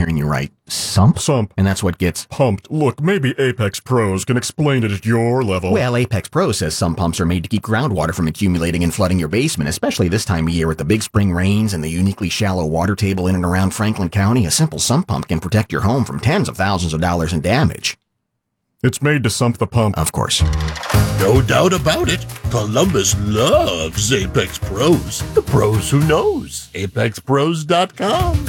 hearing you right. Sump? Sump. And that's what gets pumped. Look, maybe Apex Pros can explain it at your level. Well, Apex Pro says sump pumps are made to keep groundwater from accumulating and flooding your basement, especially this time of year with the big spring rains and the uniquely shallow water table in and around Franklin County. A simple sump pump can protect your home from tens of thousands of dollars in damage. It's made to sump the pump. Of course. No doubt about it. Columbus loves Apex Pros. The pros who knows. ApexPros.com.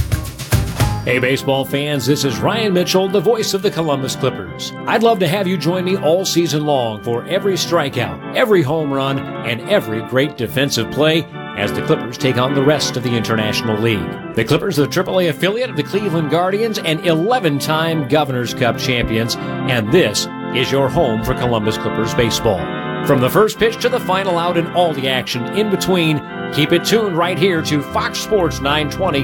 Hey, baseball fans, this is Ryan Mitchell, the voice of the Columbus Clippers. I'd love to have you join me all season long for every strikeout, every home run, and every great defensive play as the Clippers take on the rest of the International League. The Clippers are the AAA affiliate of the Cleveland Guardians and 11-time Governor's Cup champions, and this is your home for Columbus Clippers baseball. From the first pitch to the final out and all the action in between, keep it tuned right here to Fox Sports 920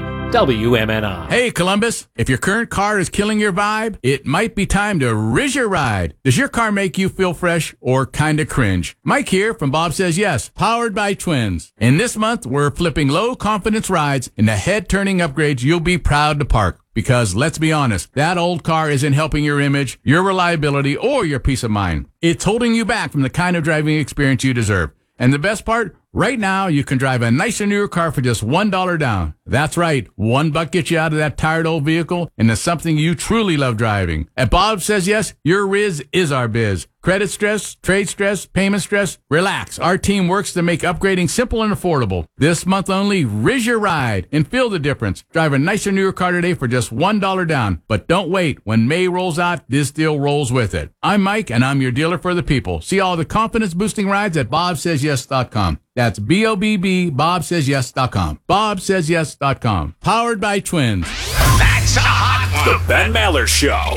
WMNI. Hey, Columbus, if your current car is killing your vibe, it might be time to Riz your ride. Does your car make you feel fresh or kind of cringe? Mike here from Bob Says Yes, powered by Twins. And this month, we're flipping low-confidence rides into head-turning upgrades you'll be proud to park. Because, let's be honest, that old car isn't helping your image, your reliability, or your peace of mind. It's holding you back from the kind of driving experience you deserve. And the best part? Right now, you can drive a nicer, newer car for just $1 down. That's right. $1 gets you out of that tired old vehicle into something you truly love driving. At Bob Says Yes, your Riz is our biz. Credit stress, trade stress, payment stress, relax. Our team works to make upgrading simple and affordable. This month only, Riz your ride and feel the difference. Drive a nicer, newer car today for just $1 down. But don't wait. When May rolls out, this deal rolls with it. I'm Mike, and I'm your dealer for the people. See all the confidence-boosting rides at BobSaysYes.com. That's B-O-B-B, BobSaysYes.com. BobSaysYes.com. Powered by Twins. That's a hot one. The Ben Maller Show.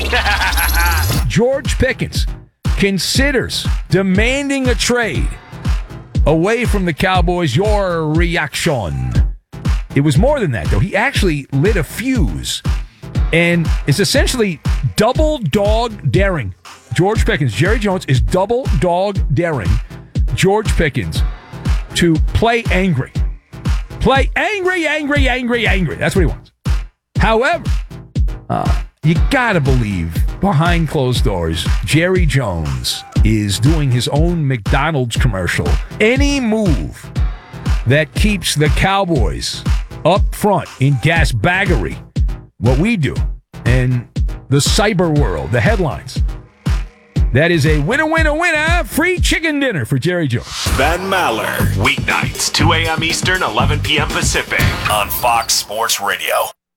George Pickens considers demanding a trade away from the Cowboys. Your reaction? It was more than that, though. He actually lit a fuse and is essentially double dog daring George Pickens. Jerry Jones is double dog daring George Pickens to play angry. Play angry. That's what he wants. However, you gotta believe behind closed doors, Jerry Jones is doing his own McDonald's commercial. Any move that keeps the Cowboys up front in gasbaggery, what we do, and the cyber world, the headlines, that is a winner, free chicken dinner for Jerry Jones. Ben Maller, weeknights, 2 a.m. Eastern, 11 p.m. Pacific, on Fox Sports Radio.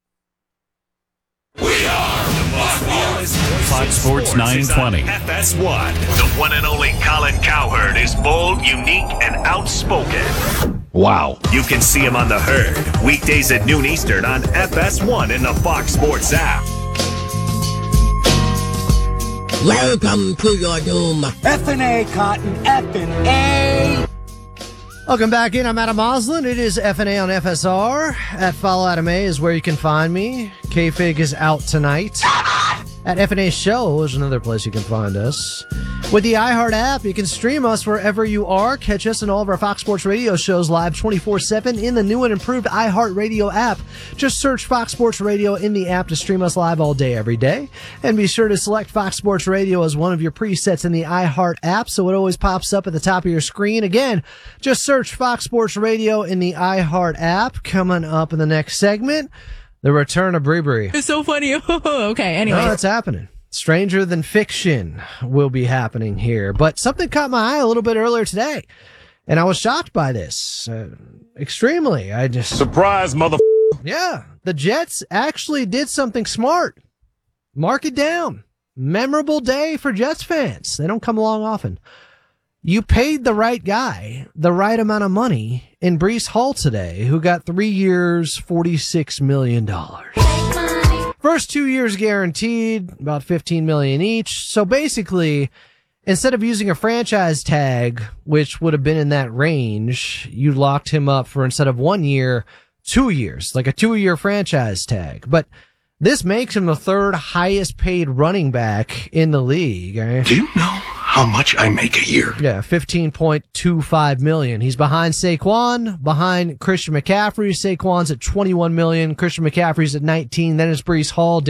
We are Fox Sports 920. FS1. The one and only Colin Cowherd is bold, unique, and outspoken. Wow. You can see him on The Herd, weekdays at noon Eastern on FS1 in the Fox Sports app. Welcome to your doom. F&A, Cotton, F&A. Welcome back in. I'm Adam Moslin. It is F&A on FSR. At Follow Adam A is where you can find me. K-Fig is out tonight. At F&A Show is another place you can find us. With the iHeart app, you can stream us wherever you are. Catch us and all of our Fox Sports Radio shows live 24/7 in the new and improved iHeart Radio app. Just search Fox Sports Radio in the app to stream us live all day, every day. And be sure to select Fox Sports Radio as one of your presets in the iHeart app so it always pops up at the top of your screen. Again, just search Fox Sports Radio in the iHeart app. Coming up in the next segment, the return of Bree. It's so funny. Okay, anyway. Oh, it's happening. Stranger Than Fiction will be happening here. But something caught my eye a little bit earlier today, and I was shocked by this. Extremely. Surprise, mother... Yeah, the Jets actually did something smart. Mark it down. Memorable day for Jets fans. They don't come along often. You paid the right guy the right amount of money in Breece Hall today, who got 3 years, $46 million. First 2 years guaranteed, about $15 million each. So basically, instead of using a franchise tag, which would have been in that range, you locked him up for, instead of 1 year, 2 years, like a 2-year franchise tag. But this makes him the third highest paid running back in the league. Do you know how much I make a year? Yeah, $15.25 million. He's behind Saquon, behind Christian McCaffrey. Saquon's at $21 million. Christian McCaffrey's at $19 million. Then it's Breece Hall.